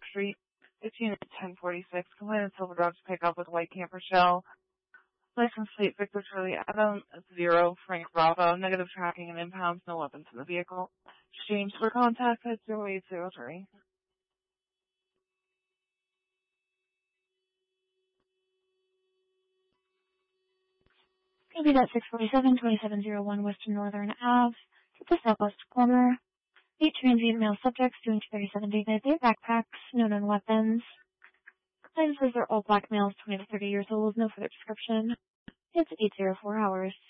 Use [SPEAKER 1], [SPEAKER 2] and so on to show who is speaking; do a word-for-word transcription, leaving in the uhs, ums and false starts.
[SPEAKER 1] Street, fifteen at ten forty-six. Complainant Silver Dogs pickup with white camper shell. License plate Victor Charlie Adam zero Frank Bravo. Negative tracking and impounds. No weapons in the vehicle. Exchange for contact at zero eight zero three.
[SPEAKER 2] Maybe that six forty-seven, twenty-seven oh one Western Northern Ave, to the southwest corner. Eight transient male subjects doing two thirty-seven David. They have backpacks, no known weapons. Claims says they're all black males, twenty to thirty years old, no further description. It's eight oh four hours.